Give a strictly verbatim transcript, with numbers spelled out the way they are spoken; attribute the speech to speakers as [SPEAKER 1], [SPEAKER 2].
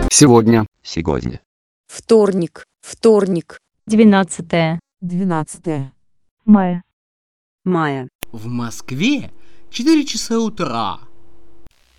[SPEAKER 1] Сегодня.
[SPEAKER 2] Сегодня.
[SPEAKER 3] Вторник, вторник.
[SPEAKER 4] Двенадцатое.
[SPEAKER 5] Двенадцатое.
[SPEAKER 4] Мая.
[SPEAKER 3] Мая.
[SPEAKER 6] В Москве четыре часа утра.